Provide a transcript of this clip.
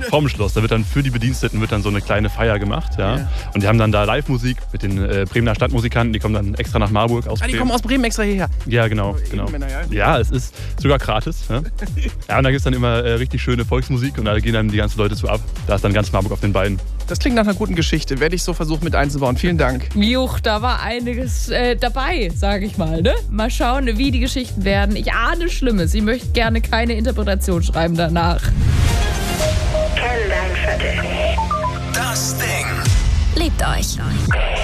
vorm Schloss. Da wird dann für die Bediensteten so eine kleine Feier gemacht. Ja. Und die haben dann da Live-Musik mit den Bremer Stadtmusikanten. Die kommen dann extra nach Marburg aus Bremen. Die kommen aus Bremen extra hierher? Ja, genau. Ja, es ist sogar gratis. Ja, und da gibt es dann immer richtig schöne Volksmusik und da gehen dann die ganzen Leute zu ab. Da ist dann ganz Marburg auf den Beinen. Das klingt nach einer guten Geschichte. Werde ich so versuchen mit einzubauen. Vielen Dank. Juch, da war einiges dabei, sage ich mal. Ne? Mal schauen, wie die Geschichten werden. Ich ahne Schlimmes. Ich möchte gerne keine Interpretation schreiben danach. Kenn dein Viertel. Das Ding. Liebt euch.